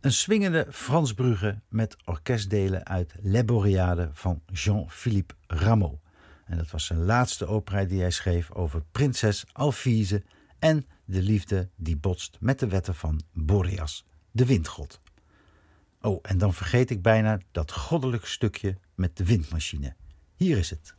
Een swingende Frans Brugge met orkestdelen uit Les Boréades van Jean-Philippe Rameau. En dat was zijn laatste opera die hij schreef over prinses Alphise en de liefde die botst met de wetten van Boreas, de windgod. Oh, en dan vergeet ik bijna dat goddelijk stukje met de windmachine. Hier is het.